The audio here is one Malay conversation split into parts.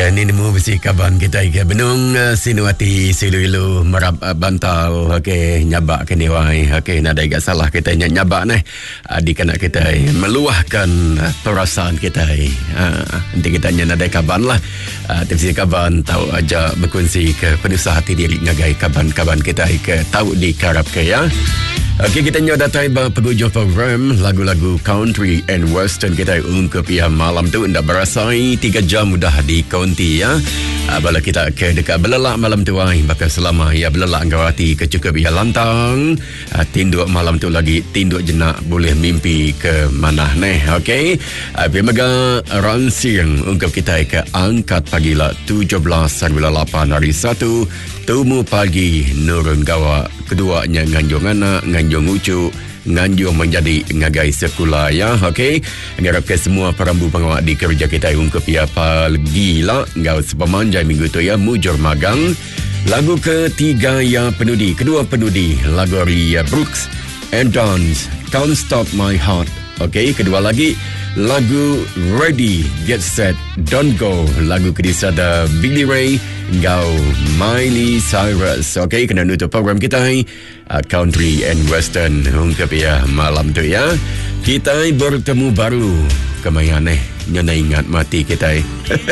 ni nemu besi kaban kita ke benung sinuati silu-ilu merab bantau okey nyabak ke ni wai okey nada agak salah kita nyabak ni adik anak kita meluahkan perasaan kita nanti kita nada kaban lah tefsir kaban tahu aja berkongsi ke penuh hati diri ngagai kaban-kaban kita ke tahu di karab ke ya. Okey, kita nyoba datai penghujung program lagu-lagu country and western kita ungkap ya malam tu anda berasai 3 jam mudah di konti ya. Bila kita ke dekat belelak malam tu bakal selama ya belelak ngawati ke cukup ya lantang. Tinduk malam tu lagi tinduk jenak boleh mimpi ke mana neh. Okey. Pemaga ransing ungkap kita ke angkat pagila 17.8 hari 1 Tumu pagi nurun gawa keduanya nganjung anak nganjung ucu nganjung menjadi ngagai sekolah ya. Okey, ngarap ke semua perambu pengawak di kerja kita ungkap ya pagi lah ngau sepemanjai minggu tu ya mujur magang. Lagu ketiga ya penudi kedua penudi lagu Ria Brooks and Dance Can't Stop My Heart. Okey, kedua lagi lagu Ready Get Set Don't Go lagu kedisada Billy Ray ngau Miley Cyrus. Okey, kena nutup program kita country and western ungkap ya malam tu ya. Kita bertemu baru kemayan nyana ingat mati kita.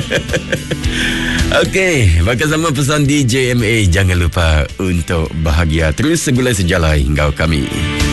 Okey, bakal sama pesan DJ MA jangan lupa untuk bahagia terus segulai sejalai engkau kami.